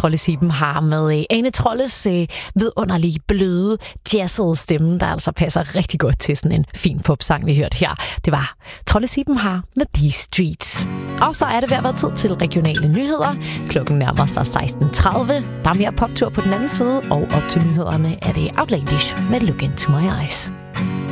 Troldesiben har med Ane Trolles vidunderlige, bløde, jazzede stemme, der altså passer rigtig godt til sådan en fin popsang, vi hørte her. Det var Troldesiben har med These Streets. Og så er det ved at være tid til regionale nyheder. Klokken nærmer sig 16:30. Der er mere poptur på den anden side, og op til nyhederne er det Outlandish med Look Into My Eyes.